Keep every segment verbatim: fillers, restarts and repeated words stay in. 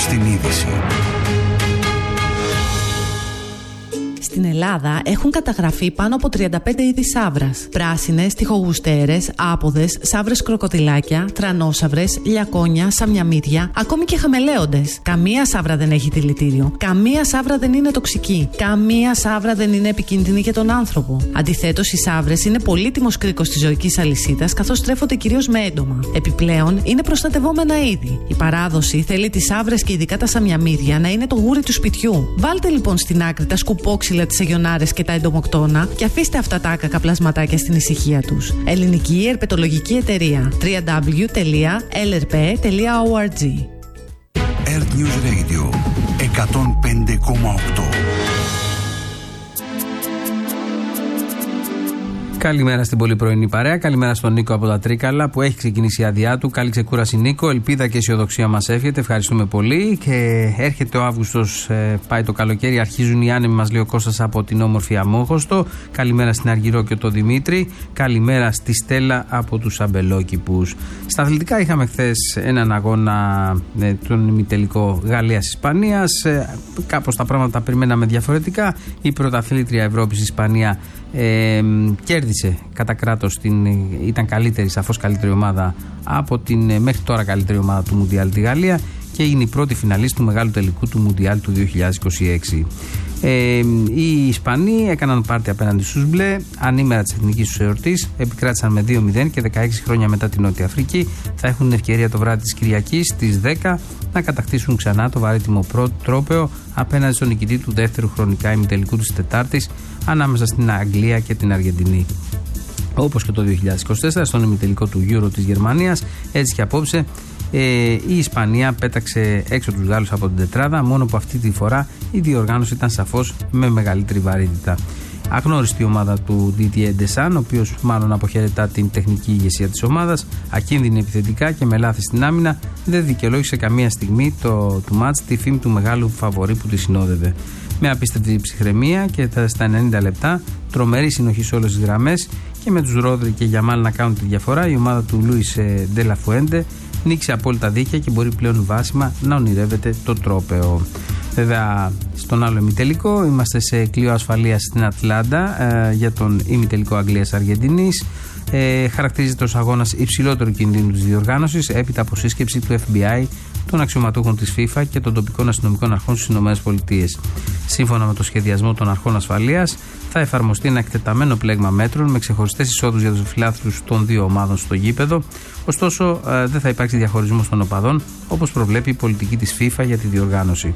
στην είδηση. Στην Ελλάδα έχουν καταγραφεί πάνω από τριάντα πέντε είδη σαύρας. Πράσινες, τοιχογουστέρες, άποδες, σαύρες κροκοδιλάκια, τρανόσαυρες, λιακόνια, σαμιαμίδια, ακόμη και χαμελέοντες. Καμία σαύρα δεν έχει δηλητήριο. Καμία σαύρα δεν είναι τοξική. Καμία σαύρα δεν είναι επικίνδυνη για τον άνθρωπο. Αντιθέτως, οι σαύρες είναι πολύτιμος κρίκος της ζωικής αλυσίδας, καθώς τρέφονται κυρίως με έντομα. Επιπλέον, είναι προστατευόμενα είδη. Η παράδοση θέλει τις σαύρες και ειδικά τα σαμιαμίδια να είναι το γούρι του σπιτιού. Βάλτε λοιπόν στην άκρη τα σκουπόξυλα, τις αγιονάρες και τα εντομοκτώνα και αφήστε αυτά τα άκακα πλασματάκια στην ησυχία τους. Ελληνική Ερπετολογική Εταιρεία. double-u double-u double-u τελεία ελ ερ πι τελεία org. Earth News Radio εκατόν πέντε κόμμα οκτώ. Καλημέρα στην πολύ πρωινή παρέα. Καλημέρα στον Νίκο από τα Τρίκαλα που έχει ξεκινήσει η άδειά του. Καλή ξεκούραση, Νίκο. Ελπίδα και αισιοδοξία μας εύχεται. Ευχαριστούμε πολύ. Και έρχεται ο Αύγουστος, ε, πάει το καλοκαίρι. Αρχίζουν οι άνεμοι, μας λέει ο Κώστας από την όμορφη Αμόχωστο. Καλημέρα στην Αργυρό και τον Δημήτρη. Καλημέρα στη Στέλλα από τους Αμπελόκηπους. Στα αθλητικά είχαμε χθες έναν αγώνα, ε, τον ημιτελικό Γαλλίας-Ισπανίας. Ε, κάπως τα πράγματα τα περιμέναμε διαφορετικά. Η πρωταθλήτρια Ευρώπης Ισπανία Ε, κέρδισε κατά κράτος, την, ήταν καλύτερη, σαφώς καλύτερη ομάδα από την μέχρι τώρα καλύτερη ομάδα του Μουντιάλ, τη Γαλλία, και είναι η πρώτη φιναλίστ του μεγάλου τελικού του Μουντιάλ του δύο χιλιάδες είκοσι έξι. Ε, οι Ισπανοί έκαναν πάρτι απέναντι στους μπλε ανήμερα της εθνικής τους εορτής, επικράτησαν με δύο μηδέν και δεκαέξι χρόνια μετά την Νότια Αφρική θα έχουν την ευκαιρία το βράδυ της Κυριακής στις δέκα να κατακτήσουν ξανά το βαρύτιμο πρώτο τρόπαιο απέναντι στον νικητή του δεύτερου χρονικά ημιτελικού της Τετάρτης ανάμεσα στην Αγγλία και την Αργεντινή. Όπως και το δύο χιλιάδες είκοσι τέσσερα στον ημιτελικό του Euro της Γερμανίας, έτσι και απόψε ε, η Ισπανία πέταξε έξω τους Γάλλους από την τετράδα, μόνο που αυτή τη φορά η διοργάνωση ήταν σαφώς με μεγαλύτερη βαρύτητα. Αγνώριστη ομάδα του Didier Deschamps, ο οποίος μάλλον αποχαιρετά την τεχνική ηγεσία της ομάδας, ακίνδυνη επιθετικά και με λάθη στην άμυνα, δεν δικαιολόγησε καμία στιγμή το, του μάτς τη φήμη του μεγάλου φαβορί που τη συνόδευε. Με απίστευτη ψυχραιμία και στα ενενήντα λεπτά, τρομερή συνοχή σε όλες τις γραμμές και με τους Ρόδρυ και Γιαμάλ να κάνουν τη διαφορά, η ομάδα του Λούις Ντε Λα Φουέντε νίκησε απόλυτα δίκαια και μπορεί πλέον βάσιμα να ονειρεύεται το τρόπαιο. Βέβαια, στον άλλο ημιτελικό είμαστε σε κλειό ασφαλείας στην Ατλάντα ε, για τον ημιτελικό Αγγλίας-Αργεντινής. Ε, χαρακτηρίζεται ως αγώνας υψηλότερου κινδύνου της διοργάνωσης έπειτα από σύσκεψη του εφ μπι άι, των αξιωματούχων της FIFA και των τοπικών αστυνομικών αρχών στις ΗΠΑ. Σύμφωνα με το σχεδιασμό των αρχών ασφαλείας, θα εφαρμοστεί ένα εκτεταμένο πλέγμα μέτρων με ξεχωριστές εισόδους για τους φιλάθλους των δύο ομάδων στο γήπεδο. Ωστόσο, ε, δεν θα υπάρξει διαχωρισμός των οπαδών, όπως προβλέπει η πολιτική της FIFA για τη διοργάνωση.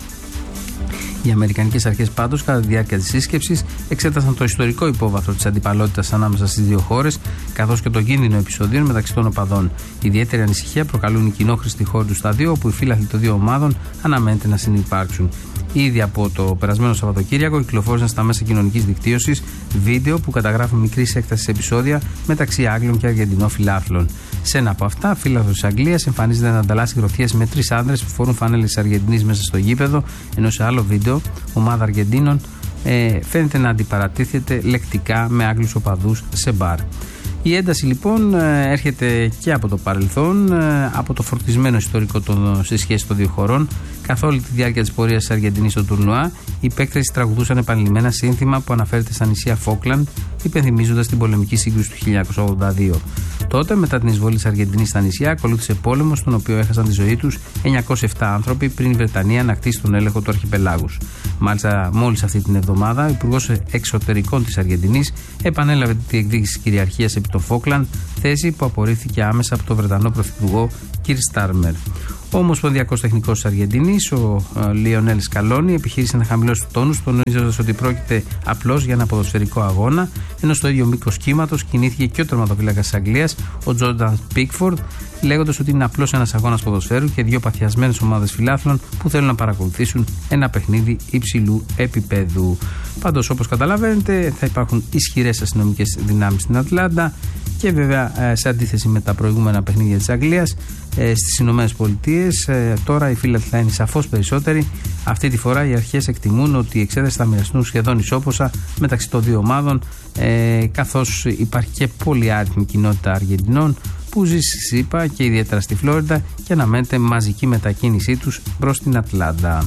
Οι αμερικανικές αρχές πάντως, κατά τη διάρκεια της σύσκεψης, εξέτασαν το ιστορικό υπόβαθρο της αντιπαλότητας ανάμεσα στις δύο χώρες, καθώς και το κίνδυνο επεισοδίων μεταξύ των οπαδών. Ιδιαίτερη ανησυχία προκαλούν οι κοινόχρηστοι χώροι του σταδίου, όπου οι φύλαθλοι των δύο ομάδων αναμένεται να συνυπάρξουν. Ήδη από το περασμένο Σαββατοκύριακο κυκλοφόρησαν στα μέσα κοινωνικής δικτύωσης βίντεο που καταγράφουν μικρής έκτασης επεισόδια μεταξύ Άγγλων και Αργεντινών φιλάθλων. Σε ένα από αυτά, φίλαθλος της Αγγλίας εμφανίζεται να ανταλλάσσει γροθιές με τρεις άνδρες που φορούν φανέλες της Αργεντινής μέσα στο γήπεδο, ενώ σε άλλο βίντεο, ομάδα Αργεντίνων ε, φαίνεται να αντιπαρατίθεται λεκτικά με Άγγλους οπαδούς σε μπαρ. Η ένταση λοιπόν έρχεται και από το παρελθόν, από το φορτισμένο ιστορικό των, σε σχέση των δύο χωρών. Καθ' όλη τη διάρκεια της πορείας της Αργεντινής στο τουρνουά, οι παίκτες τραγουδούσαν επανειλημμένα σύνθημα που αναφέρεται στα νησιά Φόκλαντ, υπενθυμίζοντας την πολεμική σύγκρουση του χίλια εννιακόσια ογδόντα δύο. Τότε, μετά την εισβολή της Αργεντινής στα νησιά, ακολούθησε πόλεμος, στον οποίο έχασαν τη ζωή τους εννιακόσιοι επτά άνθρωποι πριν η Βρετανία ανακτήσει τον έλεγχο του αρχιπελάγους. Μάλιστα, μόλις αυτή την εβδομάδα, ο Υπουργός Εξωτερικών της Αργεντινής επανέλαβε τη διεκδίκηση της κυριαρχίας επί των Φόκλαντ, θέση που απορρίφθηκε άμεσα από τον Βρετανό Πρωθυπουργό κ. Στάρμερ. Ο Ομοσπονδιακός Τεχνικός της Αργεντινής, ο Λιονέλ Σκαλόνι, επιχείρησε να χαμηλώσει τους τόνους, τονίζοντας ότι πρόκειται απλώς για ένα ποδοσφαιρικό αγώνα, ενώ στο ίδιο μήκος κύματος κινήθηκε και ο τερματοφύλακας της Αγγλίας, ο Τζόρνταν Πίκφορντ, λέγοντας ότι είναι απλώς ένας αγώνας ποδοσφαίρου και δύο παθιασμένες ομάδες φιλάθλων που θέλουν να παρακολουθήσουν ένα παιχνίδι υψηλού επίπεδου. Πάντως, όπως καταλαβαίνετε, θα υπάρχουν ισχυρές αστυνομικές δυνάμεις στην Ατλάντα. Και βέβαια, σε αντίθεση με τα προηγούμενα παιχνίδια της Αγγλίας, στις Ηνωμένες Πολιτείες, τώρα οι φύλαθλοι θα είναι σαφώς περισσότεροι. Αυτή τη φορά οι αρχές εκτιμούν ότι οι εξέδρες θα μοιραστούν σχεδόν ισόποσα μεταξύ των δύο ομάδων, καθώς υπάρχει και πολυάριθμη κοινότητα Αργεντινών, που ζει στη ΣΥΠΑ και ιδιαίτερα στη Φλόριντα και αναμένεται μαζική μετακίνησή τους προς την Ατλάντα.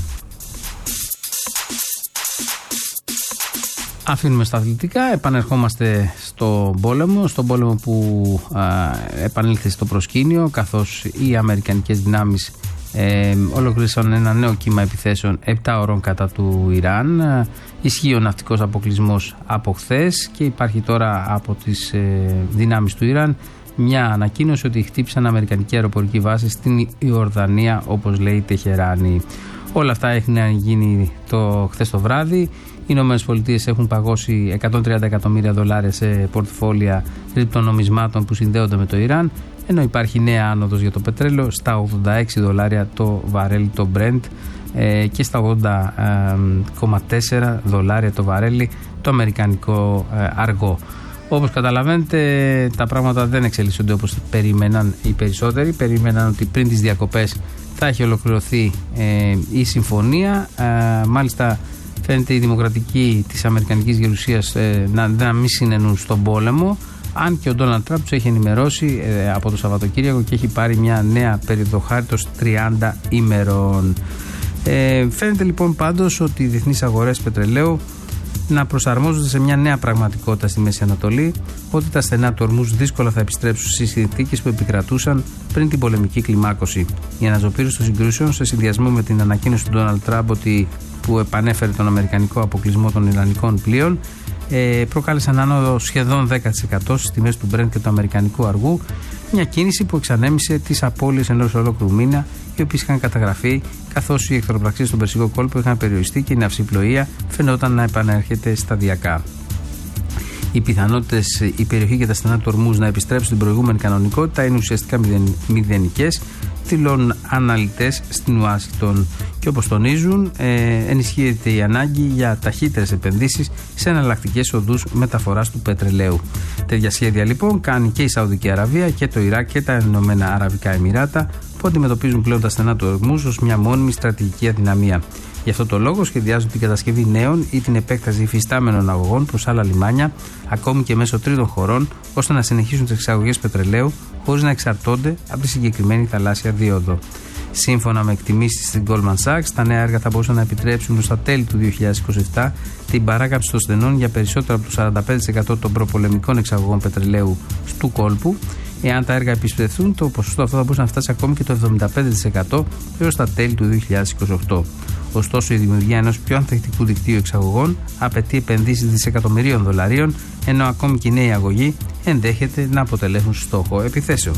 Αφήνουμε στα αθλητικά, επανερχόμαστε στον πόλεμο, στον πόλεμο που α, επανήλθε στο προσκήνιο, καθώς οι αμερικανικές δυνάμεις ε, ολοκλήρωσαν ένα νέο κύμα επιθέσεων επτά ώρων κατά του Ιράν. Ε, ισχύει ο ναυτικός αποκλεισμός από χθες και υπάρχει τώρα από τις ε, δυνάμεις του Ιράν μια ανακοίνωση ότι χτύπησαν αμερικανική αεροπορική βάση στην Ιορδανία, όπως λέει η Τεχεράνη. Όλα αυτά έχουν γίνει το, χθες το βράδυ. Οι Ηνωμένες Πολιτείες έχουν παγώσει εκατόν τριάντα εκατομμύρια δολάρια σε πορτφόλια κρυπτονομισμάτων που συνδέονται με το Ιράν, ενώ υπάρχει νέα άνοδος για το πετρέλαιο στα ογδόντα έξι δολάρια το βαρέλι το Brent ε, και στα ογδόντα κόμμα τέσσερα δολάρια το βαρέλι το αμερικανικό ε, αργό. Όπως καταλαβαίνετε, τα πράγματα δεν εξελίσσονται όπως περίμεναν οι περισσότεροι. Περίμεναν ότι πριν τις διακοπές θα έχει ολοκληρωθεί ε, η συμφωνία. Ε, μάλιστα φαίνεται η δημοκρατική της αμερικανικής γερουσίας ε, να, να μην συνενούν στον πόλεμο, αν και ο Ντόναλντ Τραμπ τους έχει ενημερώσει ε, από το Σαββατοκύριακο και έχει πάρει μια νέα περίοδο χάριτος τριάντα ημερών. Ε, φαίνεται λοιπόν πάντως ότι οι διεθνείς αγορές πετρελαίου να προσαρμόζονται σε μια νέα πραγματικότητα στη Μέση Ανατολή, ότι τα στενά του Ορμούζ δύσκολα θα επιστρέψουν στις συνθήκες που επικρατούσαν πριν την πολεμική κλιμάκωση. Η αναζωπήρωση των συγκρούσεων, σε συνδυασμό με την ανακοίνωση του Ντόναλντ Τραμπ ότι που επανέφερε τον αμερικανικό αποκλεισμό των ιρανικών πλοίων, ε, προκάλεσαν άνοδο σχεδόν δέκα τοις εκατό στις τιμές του Brent και του αμερικανικού αργού, μια κίνηση που εξανέμισε τις απώλειες ενός ολόκληρου μήνα, οι οποίες είχαν καταγραφεί, καθώς οι εχθροπραξίες στον Περσικό κόλπο είχαν περιοριστεί και η ναυσιπλοεία φαινόταν να επανέρχεται σταδιακά. Οι πιθανότητες η περιοχή και τα στενά του Ορμούζ να επιστρέψουν στην προηγούμενη κανονικότητα είναι ουσιαστικά μηδενικές, δηλώνουν αναλυτές στην Ουάσιγκτον. Και όπως τονίζουν, ε, ενισχύεται η ανάγκη για ταχύτερες επενδύσεις σε εναλλακτικές οδούς μεταφοράς του πετρελαίου. Τέτοια σχέδια λοιπόν κάνει και η Σαουδική Αραβία και το Ιράκ και τα Ηνωμένα Αραβικά Εμιράτα, που αντιμετωπίζουν πλέον τα στενά του Ορμούζ ως μια μόνιμη στρατηγική αδυναμία. Γι' αυτό το λόγο σχεδιάζουν την κατασκευή νέων ή την επέκταση υφιστάμενων αγωγών προς άλλα λιμάνια, ακόμη και μέσω τρίτων χωρών, ώστε να συνεχίσουν τις εξαγωγές πετρελαίου χωρίς να εξαρτώνται από τη συγκεκριμένη θαλάσσια δίωδο. Σύμφωνα με εκτιμήσεις στην Goldman Sachs, τα νέα έργα θα μπορούσαν να επιτρέψουν στα τέλη του δύο χιλιάδες είκοσι επτά την παράκαμψη των στενών για περισσότερο από το σαράντα πέντε τοις εκατό των προπολεμικών εξαγωγών πετρελαίου του κόλπου. Εάν τα έργα επισπευθούν, το ποσοστό αυτό θα μπορούσε να φτάσει ακόμη και το εβδομήντα πέντε τοις εκατό έως τα τέλη του δύο χιλιάδες είκοσι οκτώ. Ωστόσο, η δημιουργία ενός πιο ανθεκτικού δικτύου εξαγωγών απαιτεί επενδύσεις δισεκατομμυρίων δολαρίων, ενώ ακόμη και οι νέοι αγωγοί ενδέχεται να αποτελέσουν στόχο επιθέσεων.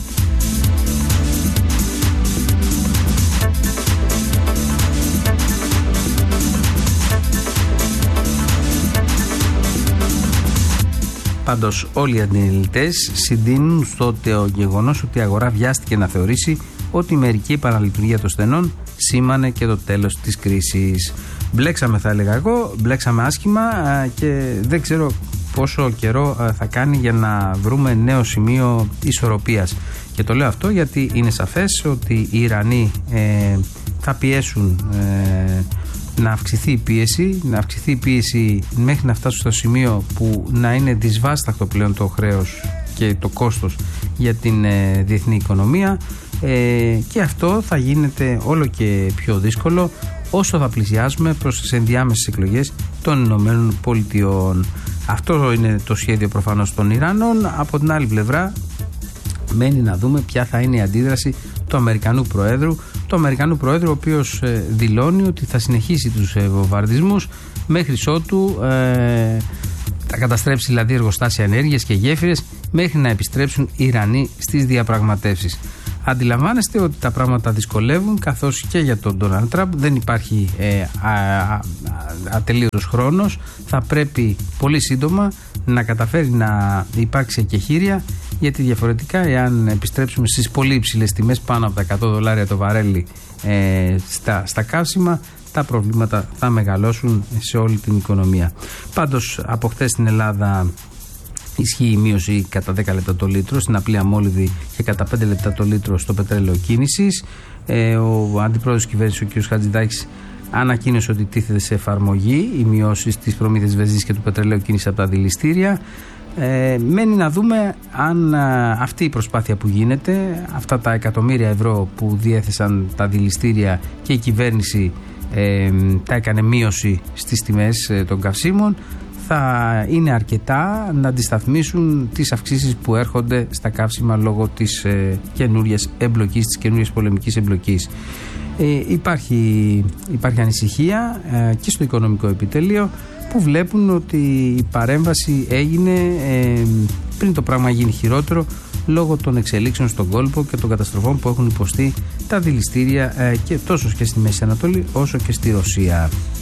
Πάντως, όλοι οι αντιλητές συντείνουν στο γεγονός ότι η αγορά βιάστηκε να θεωρήσει ότι η μερική επαναλειτουργία των στενών σήμανε και το τέλος της κρίσης. Μπλέξαμε, θα έλεγα εγώ, μπλέξαμε άσχημα και δεν ξέρω πόσο καιρό θα κάνει για να βρούμε νέο σημείο ισορροπίας. Και το λέω αυτό γιατί είναι σαφές ότι οι Ιρανοί ε, θα πιέσουν ε, να αυξηθεί η πίεση, να αυξηθεί η πίεση μέχρι να φτάσουν στο σημείο που να είναι δυσβάσταχτο πλέον το χρέος και το κόστος για την ε, διεθνή οικονομία, ε, και αυτό θα γίνεται όλο και πιο δύσκολο όσο θα πλησιάσουμε προς τις ενδιάμεσες εκλογές των Ηνωμένων Πολιτειών. Αυτό είναι το σχέδιο προφανώς των Ιρανών. Από την άλλη πλευρά μένει να δούμε ποια θα είναι η αντίδραση του Αμερικανού Προέδρου, του Αμερικανού Προέδρου ο οποίος ε, δηλώνει ότι θα συνεχίσει τους ε, βομβαρδισμούς μέχρι ότου ε, θα καταστρέψει δηλαδή εργοστάσια ενέργειας και γέφυρες μέχρι να επιστρέψουν οι Ιρανοί στις διαπραγματεύσεις. Αντιλαμβάνεστε ότι τα πράγματα δυσκολεύουν, καθώς και για τον Ντόναλντ Τραμπ δεν υπάρχει ε, α, α, ατελείωτος χρόνος. Θα πρέπει πολύ σύντομα να καταφέρει να υπάρξει εκεχήρια, γιατί διαφορετικά εάν επιστρέψουμε στις πολύ υψηλές τιμές πάνω από τα εκατό δολάρια το βαρέλι ε, στα, στα καύσιμα, τα προβλήματα θα μεγαλώσουν σε όλη την οικονομία. Πάντως από χτες στην Ελλάδα ισχύει η μείωση κατά δέκα λεπτά το λίτρο στην απλή αμόλυδη και κατά πέντε λεπτά το λίτρο στο πετρέλαιο κίνησης. Ε, ο αντιπρόεδρος της κυβέρνησης, ο κ. Χατζηδάκης, ανακοίνωσε ότι τίθεται σε εφαρμογή οι μειώσεις της προμήθειας βενζίνης και του πετρελαίου κίνησης από τα δηληστήρια. Ε, μένει να δούμε αν α, αυτή η προσπάθεια που γίνεται, αυτά τα εκατομμύρια ευρώ που διέθεσαν τα δηληστήρια και η κυβέρνηση ε, τα έκανε μείωση στις τιμές ε, των καυσίμων, θα είναι αρκετά να αντισταθμίσουν τις αυξήσεις που έρχονται στα καύσιμα λόγω της ε, καινούριας εμπλοκής, της καινούριας πολεμικής εμπλοκής. Ε, υπάρχει, υπάρχει ανησυχία ε, και στο οικονομικό επιτελείο, που βλέπουν ότι η παρέμβαση έγινε ε, πριν το πράγμα γίνει χειρότερο, λόγω των εξελίξεων στον κόλπο και των καταστροφών που έχουν υποστεί τα δηληστήρια ε, και τόσο και στη Μέση Ανατολή όσο και στη Ρωσία.